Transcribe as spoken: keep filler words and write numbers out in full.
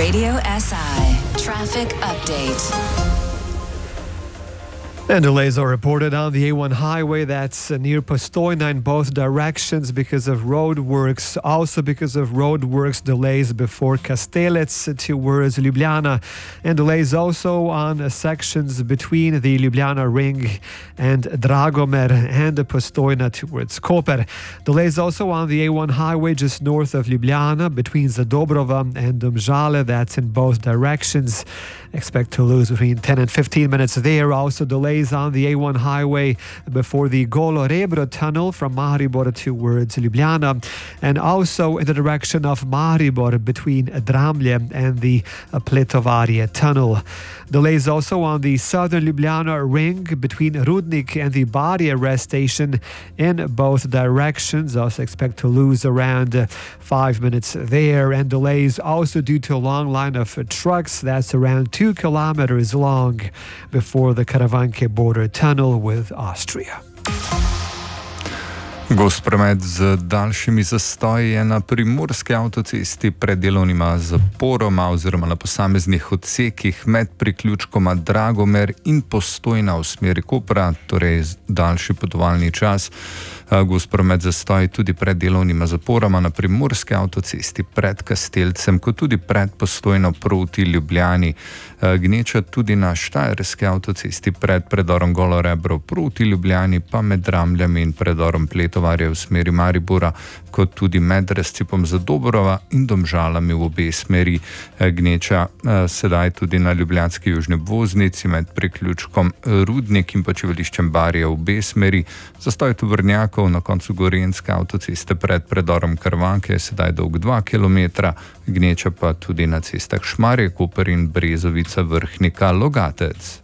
Radio S I Traffic Update. And delays are reported on the A one highway that's near Postojna in both directions because of road works. Also because of road works, delays before Kastelec towards Ljubljana. And delays also on sections between the Ljubljana Ring and Dragomer and Postojna towards Koper. Delays also on the A one highway just north of Ljubljana between Zadobrova and Domžale. That's in both directions. Expect to lose between ten and fifteen minutes there. Also delays on the A one highway before the Golo Rebro tunnel from Maribor towards Ljubljana, and also in the direction of Maribor between Dramlje and the Pletovarje tunnel. Delays also on the southern Ljubljana ring between Rudnik and the Barje rest station in both directions. Also expect to lose around five minutes there, and delays also due to a long line of trucks that's around two kilometers long before the Karavanke border tunnel with Austria. Gost promet z daljšimi zastoji je na primorski avtocesti pred delovnima zaporoma oziroma na posameznih odsekih med priključkoma Dragomer in Postojna v smeri Kopra, torej daljši potovalni čas. Gost promet zastoj tudi pred delovnima zaporoma na primorski avtocesti pred Kastelcem, kot tudi pred Postojno proti Ljubljani. Gneča tudi na štajerski avtocesti pred predorom Golo Rebro proti Ljubljani, pa med Dramljami in predorom Pletovarje v smeri Maribora, kot tudi med razcepom Zadobrova in Domžalami v obe smeri. Gneča sedaj tudi na ljubljanski južni obvoznici med priključkom Rudnik in počivališčem Barje v obe smeri. Zastoj tovornjakov na koncu Gorenjske avtoceste pred predorom Karavanke je sedaj dolg dva kilometra, gneča pa tudi na cestah Šmarje, Koper in Brezovica, Vrhnika, Logatec.